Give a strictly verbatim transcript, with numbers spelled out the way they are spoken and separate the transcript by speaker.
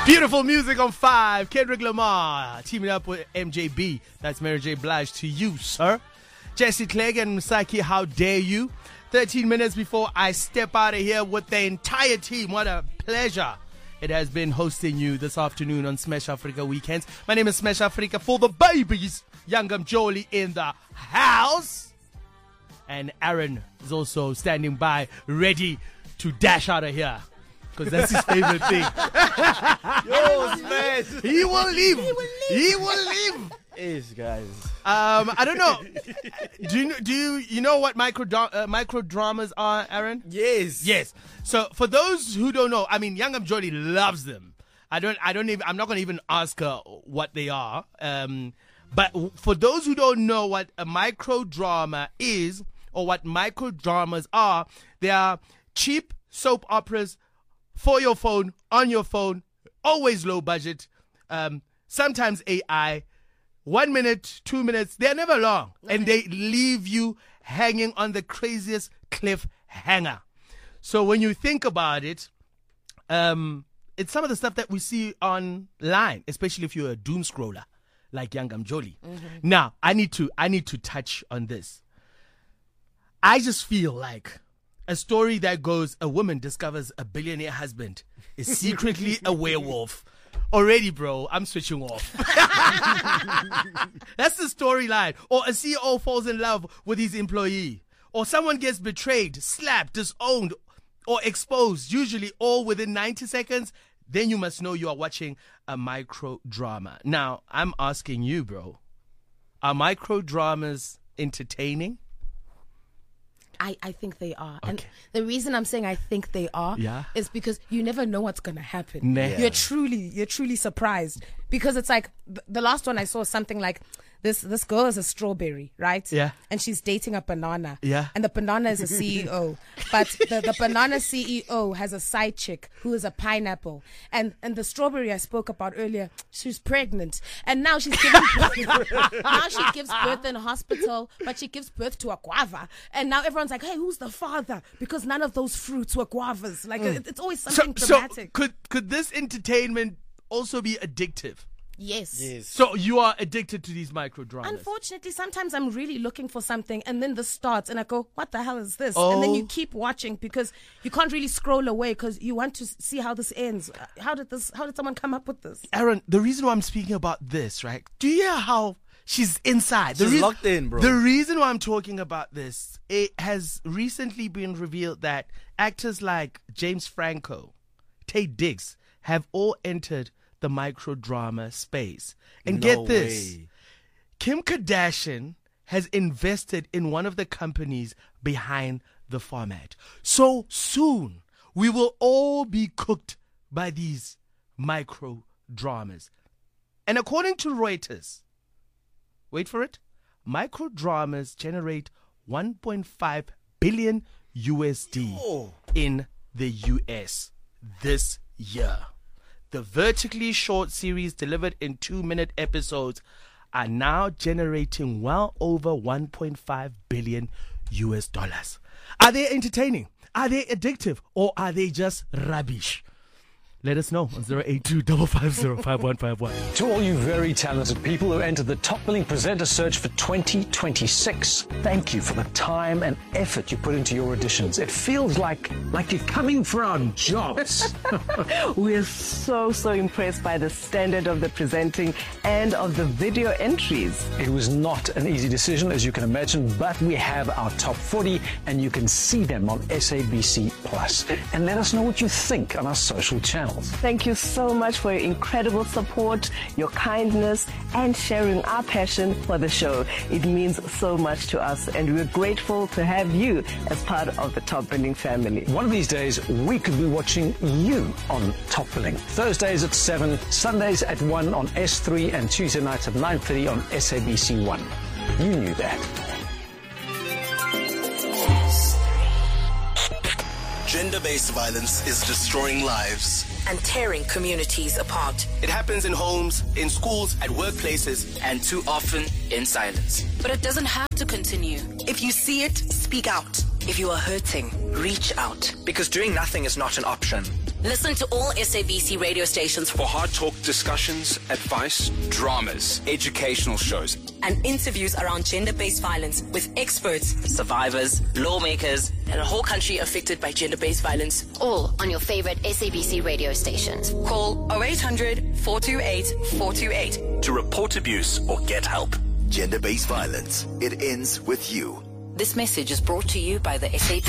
Speaker 1: Beautiful music on five. Kendrick Lamar teaming up with M J B. That's Mary J. Blige to you, sir. Jesse Clegg and Msaki, how dare you? thirteen minutes before I step out of here with the entire team. What a pleasure it has been hosting you this afternoon on Smash Africa Weekends. My name is Smash Africa for the babies. Youngam Jolie in the house. And Aaron is also standing by, ready to dash out of here. Because that's his favorite thing.
Speaker 2: Yo, Smash.
Speaker 1: He will leave.
Speaker 2: He will leave.
Speaker 1: He will leave.
Speaker 2: Yes, guys.
Speaker 1: Um, I don't know. Do you do you you know what micro uh, micro dramas are, Aaron?
Speaker 2: Yes.
Speaker 1: Yes. So for those who don't know, I mean, Youngam Jolie loves them. I don't. I don't even. I'm not going to even ask her what they are. Um, but for those who don't know what a micro drama is or what micro dramas are, they are cheap soap operas for your phone, on your phone, always low budget. Um, sometimes A I. One minute, two minutes, they're never long. Okay. And they leave you hanging on the craziest cliffhanger. So when you think about it, um, it's some of the stuff that we see online, especially if you're a doom scroller like Youngam Jolie. Mm-hmm. Now, I need to I need to touch on this. I just feel like a story that goes, a woman discovers a billionaire husband is secretly a werewolf. Already, bro, I'm switching off. That's the storyline. Or a C E O falls in love with his employee. Or someone gets betrayed, slapped, disowned, or exposed, usually all within ninety seconds. Then you must know you are watching a micro drama. Now, I'm asking you, bro, are micro dramas entertaining?
Speaker 3: I, I think they are.
Speaker 1: Okay.
Speaker 3: And the reason I'm saying I think they are
Speaker 1: yeah.
Speaker 3: is because you never know what's going to happen.
Speaker 1: Yeah.
Speaker 3: You're truly, you're truly surprised. Because it's like, the last one I saw something like, this this girl is a strawberry, right?
Speaker 1: Yeah.
Speaker 3: And she's dating a banana.
Speaker 1: Yeah.
Speaker 3: And the banana is a C E O. But the, the banana C E O has a side chick who is a pineapple. And and the strawberry I spoke about earlier, she's pregnant. And now she's giving birth. Now she gives birth in a hospital, but she gives birth to a guava. And now everyone's like, hey, who's the father? Because none of those fruits were guavas. Like, mm. it, it's always something
Speaker 1: so,
Speaker 3: dramatic.
Speaker 1: So could, could this entertainment also be addictive?
Speaker 3: Yes.
Speaker 2: Yes.
Speaker 1: So you are addicted to these micro dramas.
Speaker 3: Unfortunately, sometimes I'm really looking for something and then this starts and I go, what the hell is this?
Speaker 1: Oh.
Speaker 3: And then you keep watching because you can't really scroll away because you want to see how this ends. How did this, how did someone come up with this?
Speaker 1: Aaron, the reason why I'm speaking about this, right? Do you hear how she's inside?
Speaker 2: She's
Speaker 1: the re-
Speaker 2: locked in, bro.
Speaker 1: The reason why I'm talking about this, it has recently been revealed that actors like James Franco, Taye Diggs have all entered the micro drama space. And
Speaker 2: no
Speaker 1: get this,
Speaker 2: way.
Speaker 1: Kim Kardashian has invested in one of the companies behind the format. So soon, we will all be cooked by these micro dramas. And according to Reuters, wait for it, micro dramas generate one point five billion U S D
Speaker 2: Oh.
Speaker 1: in the U S this year. The vertically short series delivered in two-minute episodes are now generating well over one point five billion U S dollars. Are they entertaining? Are they addictive? Or are they just rubbish? Let us know on zero eight two five five zero five one five one.
Speaker 4: To all you very talented people who entered the Top Billing Presenter Search for twenty twenty-six, thank you for the time and effort you put into your auditions. It feels like like you're coming for our jobs.
Speaker 5: We're so, so impressed by the standard of the presenting and of the video entries.
Speaker 4: It was not an easy decision, as you can imagine, but we have our top forty and you can see them on S A B C Plus. And let us know what you think on our social channels.
Speaker 5: Thank you so much for your incredible support, your kindness, and sharing our passion for the show. It means so much to us, and we're grateful to have you as part of the Top Billing family.
Speaker 4: One of these days, we could be watching you on Top Billing. Thursdays at seven, Sundays at one on S three, and Tuesday nights at nine thirty on S A B C one. You knew that.
Speaker 6: Gender-based violence is destroying lives
Speaker 7: and tearing communities apart.
Speaker 6: It happens in homes, in schools, at workplaces, and too often in silence.
Speaker 7: But it doesn't have to continue.
Speaker 6: If you see it, speak out.
Speaker 7: If you are hurting, reach out.
Speaker 6: Because doing nothing is not an option.
Speaker 7: Listen to all S A B C radio stations
Speaker 6: For hard talk discussions, advice, dramas, educational shows,
Speaker 7: and interviews around gender-based violence with experts, survivors, lawmakers, and a whole country affected by gender-based violence.
Speaker 8: All on your favorite S A B C radio stations.
Speaker 7: Call oh eight hundred, four two eight, four two eight.
Speaker 6: to report abuse or get help.
Speaker 9: Gender-based violence. It ends with you.
Speaker 7: This message is brought to you by the S A B C